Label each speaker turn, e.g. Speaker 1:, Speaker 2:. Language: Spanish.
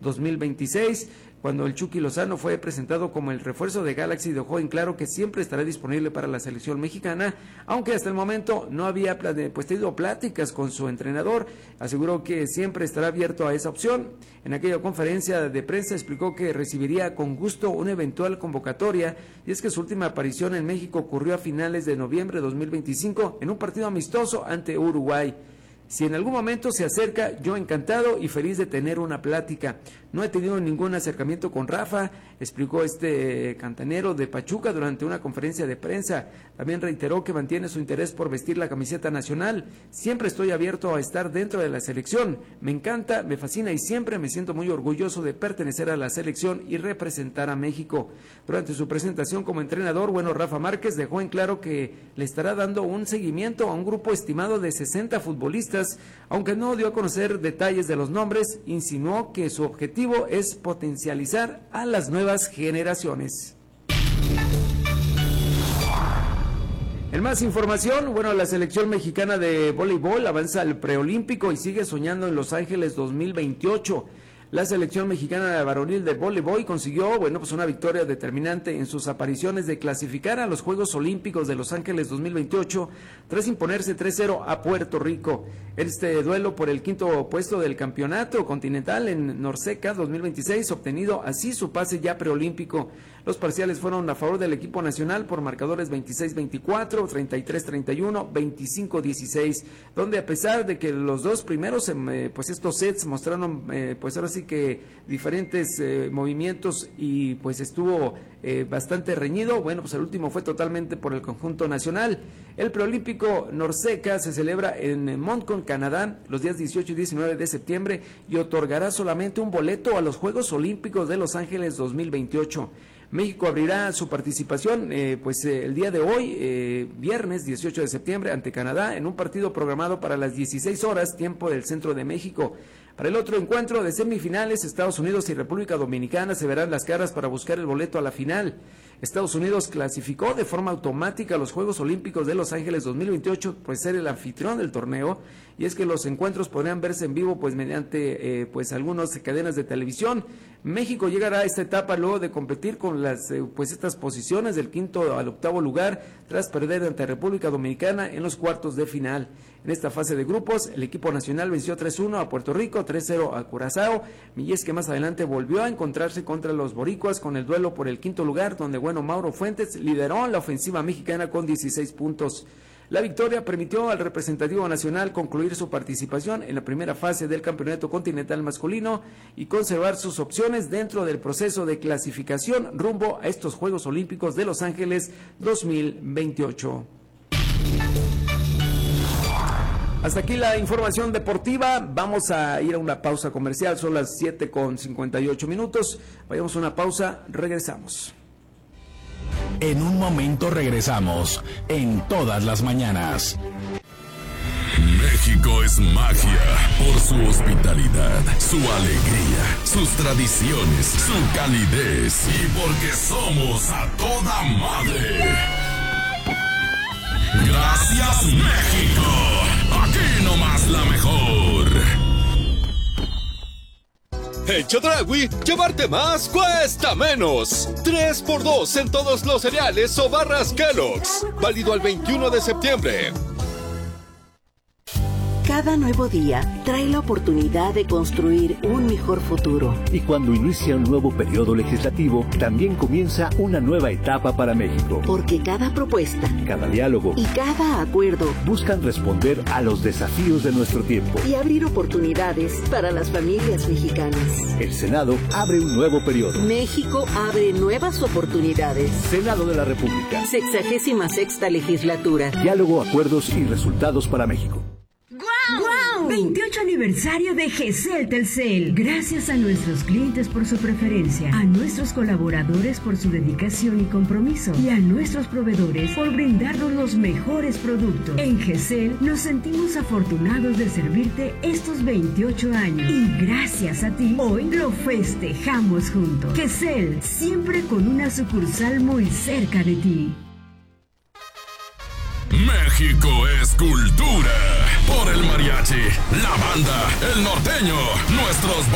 Speaker 1: 2026. Cuando el Chucky Lozano fue presentado como el refuerzo de Galaxy, dejó en claro que siempre estará disponible para la selección mexicana, aunque hasta el momento no había tenido pláticas con su entrenador. Aseguró que siempre estará abierto a esa opción. En aquella conferencia de prensa explicó que recibiría con gusto una eventual convocatoria, y es que su última aparición en México ocurrió a finales de noviembre de 2025 en un partido amistoso ante Uruguay. Si en algún momento se acerca, yo encantado y feliz de tener una plática. No he tenido ningún acercamiento con Rafa, explicó este cantanero de Pachuca durante una conferencia de prensa. También reiteró que mantiene su interés por vestir la camiseta nacional. Siempre estoy abierto a estar dentro de la selección. Me encanta, me fascina y siempre me siento muy orgulloso de pertenecer a la selección y representar a México. Durante su presentación como entrenador, Rafa Márquez dejó en claro que le estará dando un seguimiento a un grupo estimado de 60 futbolistas. Aunque no dio a conocer detalles de los nombres, insinuó que su objetivo es potencializar a las nuevas generaciones. En más información, la selección mexicana de voleibol avanza al preolímpico y sigue soñando en Los Ángeles 2028. La selección mexicana varonil de voleibol consiguió, una victoria determinante en sus apariciones de clasificar a los Juegos Olímpicos de Los Ángeles 2028 tras imponerse 3-0 a Puerto Rico. Este duelo por el quinto puesto del campeonato continental en Norseca 2026, obtenido así su pase ya preolímpico. Los parciales fueron a favor del equipo nacional por marcadores 26-24, 33-31, 25-16, donde a pesar de que los dos primeros, estos sets mostraron, ahora sí que diferentes movimientos y estuvo bastante reñido, el último fue totalmente por el conjunto nacional. El preolímpico Norseca se celebra en Moncton, Canadá, los días 18 y 19 de septiembre y otorgará solamente un boleto a los Juegos Olímpicos de Los Ángeles 2028. México abrirá su participación el día de hoy, viernes 18 de septiembre, ante Canadá, en un partido programado para las 16 horas, tiempo del centro de México. Para el otro encuentro de semifinales, Estados Unidos y República Dominicana se verán las caras para buscar el boleto a la final. Estados Unidos clasificó de forma automática a los Juegos Olímpicos de Los Ángeles 2028 por ser el anfitrión del torneo, y es que los encuentros podrían verse en vivo mediante algunas cadenas de televisión. México llegará a esta etapa luego de competir con estas posiciones del quinto al octavo lugar tras perder ante República Dominicana en los cuartos de final. En esta fase de grupos, el equipo nacional venció 3-1 a Puerto Rico, 3-0 a Curazao, y es que más adelante volvió a encontrarse contra los boricuas con el duelo por el quinto lugar, donde Mauro Fuentes lideró la ofensiva mexicana con 16 puntos. La victoria permitió al representativo nacional concluir su participación en la primera fase del Campeonato Continental Masculino y conservar sus opciones dentro del proceso de clasificación rumbo a estos Juegos Olímpicos de Los Ángeles 2028. Hasta aquí la información deportiva. Vamos a ir a una pausa comercial. Son las 7:58. Vayamos a una pausa, regresamos.
Speaker 2: En un momento regresamos en Todas las Mañanas.
Speaker 3: México es magia por su hospitalidad, su alegría, sus tradiciones, su calidez y porque somos a toda madre. Gracias, México. Aquí nomás la mejor.
Speaker 4: En Chedraui, llevarte más cuesta menos. 3x2 en todos los cereales o barras Kellogg's. Válido al 21 de septiembre.
Speaker 5: Cada nuevo día trae la oportunidad de construir un mejor futuro.
Speaker 6: Y cuando inicia un nuevo periodo legislativo, también comienza una nueva etapa para México.
Speaker 5: Porque cada propuesta,
Speaker 6: cada diálogo
Speaker 5: y cada acuerdo
Speaker 6: buscan responder a los desafíos de nuestro tiempo
Speaker 5: y abrir oportunidades para las familias mexicanas.
Speaker 6: El Senado abre un nuevo periodo.
Speaker 5: México abre nuevas oportunidades.
Speaker 6: Senado de la República.
Speaker 5: 66ª legislatura.
Speaker 6: Diálogo, acuerdos y resultados para México.
Speaker 7: ¡Guau! 28 aniversario de GESEL Telcel. Gracias a nuestros clientes por su preferencia, a nuestros colaboradores por su dedicación y compromiso, y a nuestros proveedores por brindarnos los mejores productos. En GESEL nos sentimos afortunados de servirte estos 28 años. Y gracias a ti, hoy lo festejamos juntos. GESEL, siempre con una sucursal muy cerca de ti.
Speaker 3: México es cultura. Por el mariachi, la banda, el norteño, nuestros